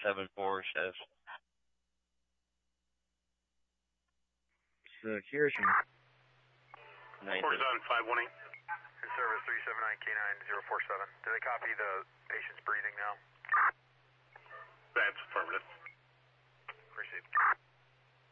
974 says. Security. Horizon 518. Service 379 K9047. Do they copy the patient's breathing now?